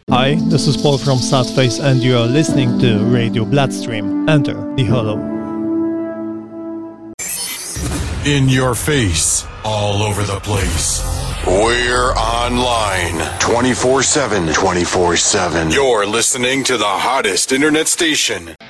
Hi, this is Paul from Sadface and you are listening to Radio Bloodstream. Enter the Hollow. In your face, all over the place. We're online 24/7. 24/7. You're listening to the hottest internet station.